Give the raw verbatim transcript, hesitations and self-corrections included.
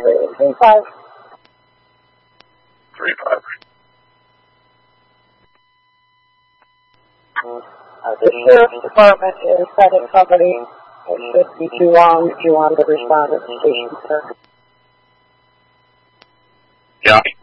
three five. Three five. The sheriff's department is citing somebody. It should be too long if you want to respond to the station, sir. Copy.